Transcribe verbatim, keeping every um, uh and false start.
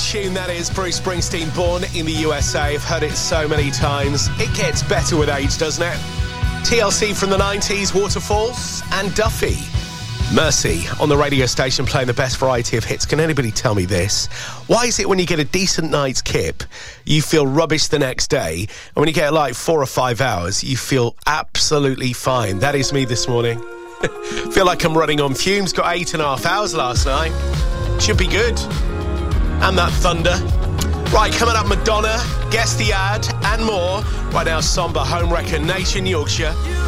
tune that is. Bruce Springsteen, Born in the U S A. I've heard it so many times. It gets better with age, doesn't it? T L C from the nineties, Waterfalls, and Duffy. Mercy on the radio station playing the best variety of hits. Can anybody tell me this? Why is it when you get a decent night's kip, you feel rubbish the next day, and when you get like four or five hours, you feel absolutely fine? That is me this morning. Feel like I'm running on fumes. Got eight and a half hours last night. Should be good. And that thunder. Right, coming up, Madonna, Guess the Ad, and more. Right now, Somber, Home Wrecker, Nation, Yorkshire.